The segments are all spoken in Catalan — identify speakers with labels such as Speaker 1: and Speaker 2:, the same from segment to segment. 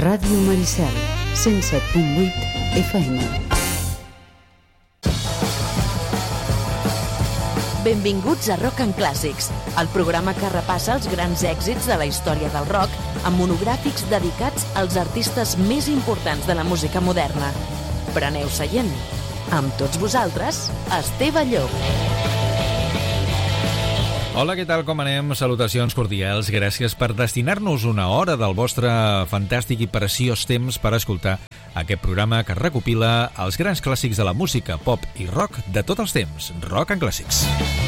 Speaker 1: Ràdio Maricel, 107.8 FM.
Speaker 2: Benvinguts a Rock and Clàssics, el programa que repassa els grans èxits de la història del rock amb monogràfics dedicats als artistes més importants de la música moderna. Preneu seient. Amb tots vosaltres, Esteve Llop.
Speaker 3: Hola, què tal, com anem? Salutacions cordials. Gràcies per destinar-nos una hora del vostre fantàstic i preciós temps per escoltar aquest programa que recopila els grans clàssics de la música pop i rock de tots els temps. Rock and Clàssics.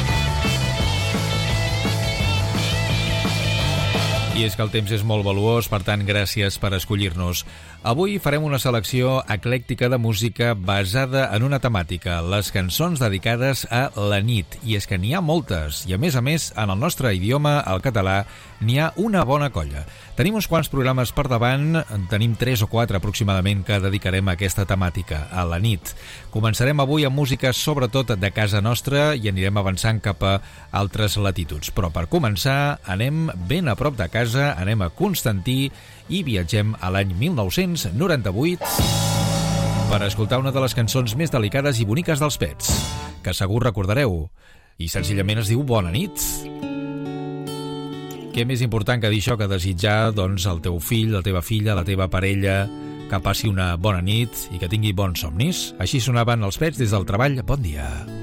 Speaker 3: I és que el temps és molt valuós, per tant, gràcies per escollir-nos. Avui farem una selecció eclèctica de música basada en una temàtica, les cançons dedicades a la nit. I és que n'hi ha moltes, i a més, en el nostre idioma, el català, n'hi ha una bona colla. Tenim uns quants programes per davant, tenim 3 o 4 aproximadament que dedicarem a aquesta temàtica, a la nit. Començarem avui amb música sobretot de casa nostra i anirem avançant cap a altres latituds. Però per començar, anem ben a prop de casa, anem a Constantí i viatgem a l'any 1998 per escoltar una de les cançons més delicades i boniques dels Pets, que segur recordareu, i senzillament es diu Bona nit. Què més important que dir això, que desitjar doncs, al teu fill, la teva filla, la teva parella, que passi una bona nit i que tingui bons somnis? Així sonaven els Pets des del treball. Bon dia.